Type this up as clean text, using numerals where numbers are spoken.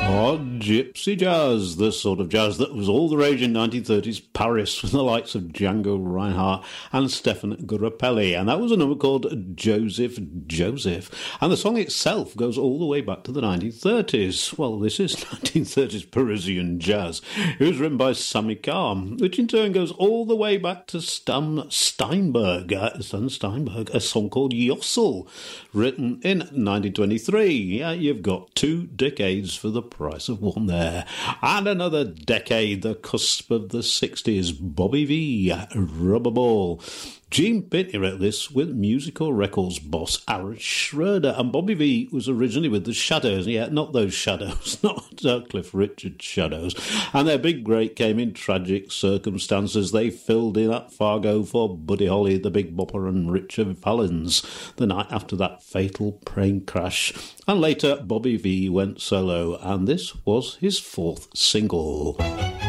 Gypsy jazz, the sort of jazz that was all the rage in 1930s Paris with the likes of Django Reinhardt and Stefan Grappelli. And that was a number called Joseph Joseph. And the song itself goes all the way back to the 1930s. Well, this is 1930s Parisian jazz. It was written by Sammy Carr, which in turn goes all the way back to Stan Steinberg, a song called Yossel, written in 1923. Yeah, you've got 2 decades for the price of one there. And another decade, the cusp of the 60s, Bobby V, Rubber Ball. Gene Pitney wrote this with Musical Records boss Aaron Schroeder, and Bobby V was originally with the Shadows. Yeah, not those Shadows, not Cliff Richard Shadows. And their big break came in tragic circumstances. They filled in at Fargo for Buddy Holly, the Big Bopper, and Richard Valens the night after that fatal plane crash. And later, Bobby V went solo, and this was his 4th single.